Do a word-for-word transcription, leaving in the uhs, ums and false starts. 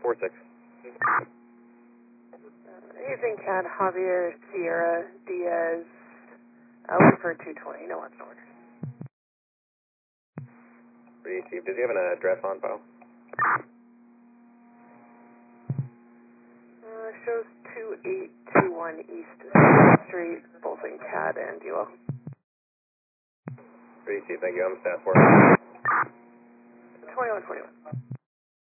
four six. Evening, Cat, Javier, Sierra, Diaz, uh, one for two twenty, no one's orders. Received. Does he have an address on file? Uh, shows two eight two one East Street, both in Cat and Duo. Received. Thank you. I'm staff four. twenty-one twenty-one.